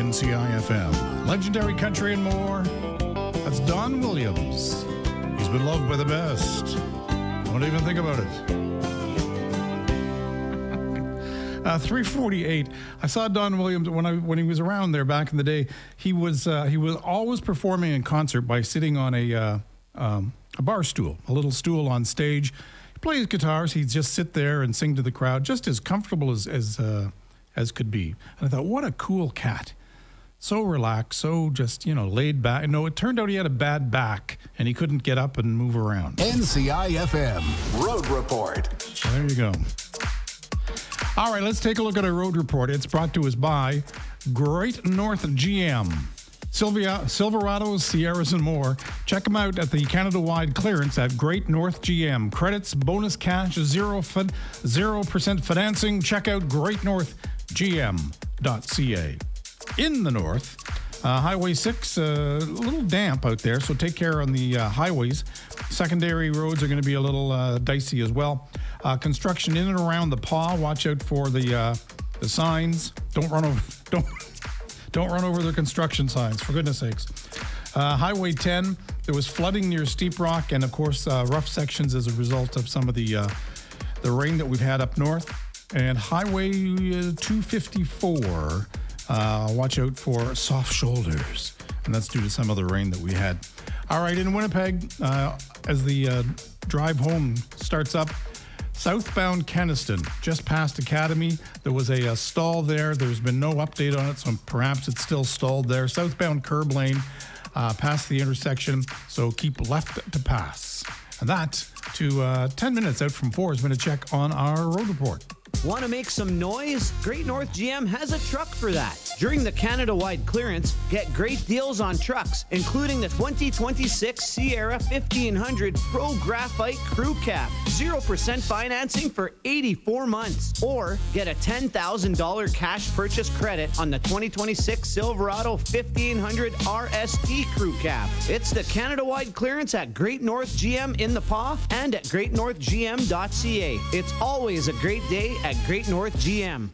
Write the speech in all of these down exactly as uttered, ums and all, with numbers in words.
N C I F M. Legendary country and more. That's Don Williams. He's been loved by the best. Don't even think about it. uh, three forty-eight. I saw Don Williams when I when he was around there back in the day. He was uh, he was always performing in concert by sitting on a uh, um, a bar stool, a little stool on stage. He plays guitars. He'd just sit there and sing to the crowd, just as comfortable as as uh, as could be. And I thought, what a cool cat. So relaxed, so just, you know, laid back. No, it turned out he had a bad back and he couldn't get up and move around. N C I F M Road Report. So there you go. All right, let's take a look at our road report. It's brought to us by Great North G M. Sylvia, Silverados, Sierras, and more. Check them out at the Canada-wide clearance at Great North G M. Credits, bonus cash, zero fin- zero percent financing. Check out great north g m dot c a. In the north, uh, Highway six, uh, a little damp out there, so take care on the uh, highways. Secondary roads are going to be a little uh, dicey as well. Uh, construction in and around the Paw. Watch out for the uh, the signs. Don't run over. Don't don't run over the construction signs, for goodness sakes. Uh, Highway ten. There was flooding near Steep Rock, and of course uh, rough sections as a result of some of the uh, the rain that we've had up north. And Highway uh, two fifty-four. Uh, watch out for soft shoulders, and that's due to some of the rain that we had. All right, in Winnipeg, uh, as the uh, drive home starts up, southbound Kenaston, just past Academy, there was a, a stall there. There's been no update on it, so perhaps it's still stalled there. Southbound curb lane, uh, past the intersection, so keep left to pass. And that to uh, ten minutes out from four has been a check on our road report. Want to make some noise? Great North G M has a truck for that. During the Canada-wide clearance, get great deals on trucks, including the twenty twenty-six Sierra fifteen hundred Pro Graphite Crew Cab. zero percent financing for eighty-four months. Or get a ten thousand dollars cash purchase credit on the twenty twenty-six Silverado fifteen hundred R S T Crew Cab. It's the Canada-wide clearance at Great North G M in the Paw and at great north g m dot c a. It's always a great day at Great North G M.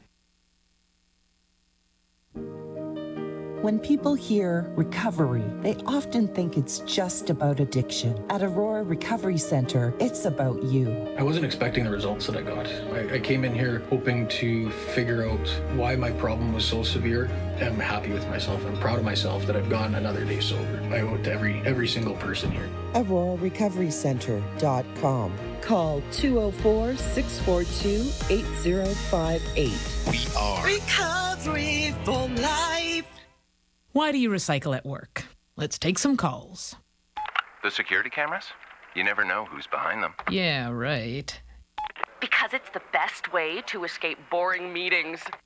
When people hear recovery, they often think it's just about addiction. At Aurora Recovery Centre, it's about you. I wasn't expecting the results that I got. I, I came in here hoping to figure out why my problem was so severe. I'm happy with myself. I'm proud of myself that I've gone another day sober. I owe it to every, every single person here. aurora recovery centre dot com. Call two oh four, six four two, eight oh five eight. We are Recovery for Life. Why do you recycle at work? Let's take some calls. The security cameras? You never know who's behind them. Yeah, right. Because it's the best way to escape boring meetings.